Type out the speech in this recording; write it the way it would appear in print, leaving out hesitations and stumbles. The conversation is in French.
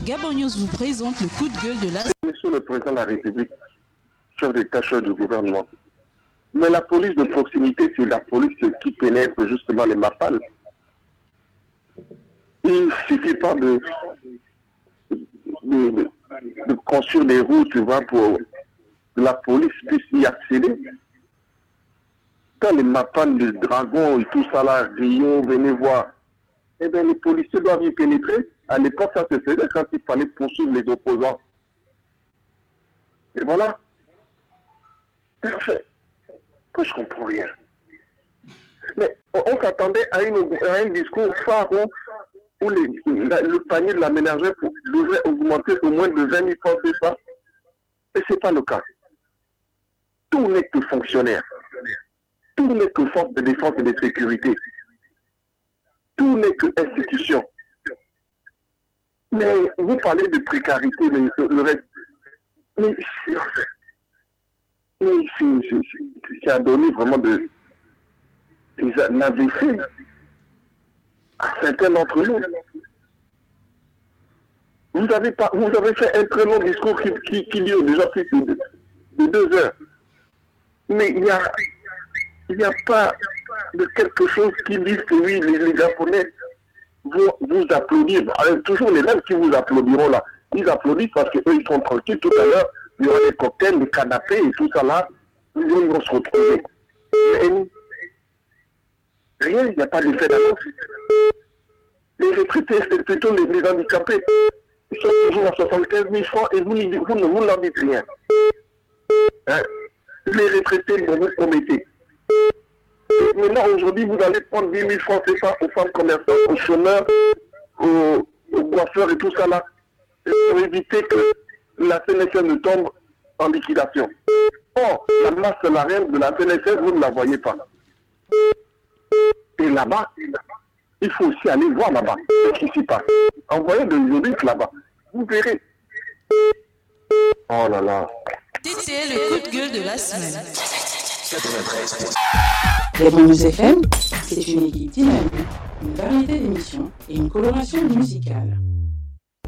Gabon News vous présente le coup de gueule de la... Monsieur le Président de la République, chef d'état-chef du gouvernement. Mais la police de proximité, c'est la police qui pénètre justement les mappales. Il ne suffit pas de construire des routes, tu vois, pour que la police puisse y accéder. Quand les mappales, les dragons et tout ça là, Rio, venez voir, eh bien les policiers doivent y pénétrer. À l'époque, ça se faisait quand il fallait poursuivre les opposants. Et voilà. Parfait. Moi, je ne comprends rien. Mais on s'attendait à un discours phare où le panier de la ménagère devrait augmenter au moins de 20 000 francs, c'est ça. Et ce n'est pas le cas. Tout n'est que fonctionnaire. Tout n'est que force de défense et de sécurité. Tout n'est que institution. Mais vous parlez de précarité, le reste. Mais ça a donné vraiment des AVC à certains d'entre nous. Vous avez fait un très long discours qui dure déjà plus de 2 heures. Mais il n'y a pas de quelque chose qui dise que oui, les Japonais vont vous applaudir. Alors, toujours les mêmes qui vous applaudiront là. Ils applaudissent parce qu'eux, ils sont tranquilles. Tout à l'heure, il y aura des cocktails, des canapés et tout ça là. Ils vont se retrouver. Rien, il n'y a pas d'effet d'annonce. Les retraités, c'est plutôt les handicapés. Ils sont toujours à 75 000 francs et vous ne leur dites rien. Hein? Les retraités, vous promettez. Maintenant, aujourd'hui, vous allez prendre 10 000 francs, c'est ça, aux femmes commerçantes, aux chômeurs, aux coiffeurs et tout ça là, pour éviter que la CNSS ne tombe en liquidation. Or, la masse salariale de la CNSS, vous ne la voyez pas. Et là-bas, il faut aussi aller voir là-bas ce qui s'y passe. Envoyez de l'urine là-bas. Vous verrez. Oh là là. C'était le coup de gueule de la semaine. 93. Gabon News FM, c'est une équipe dynamique, une variété d'émissions et une coloration musicale.